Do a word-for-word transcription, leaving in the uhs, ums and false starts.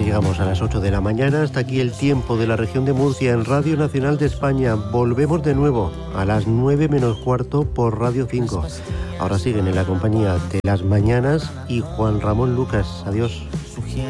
Así llegamos a las ocho de la mañana. Hasta aquí el tiempo de la región de Murcia en Radio Nacional de España. Volvemos de nuevo a las nueve menos cuarto por Radio cinco. Ahora siguen en la compañía de Las Mañanas y Juan Ramón Lucas. Adiós.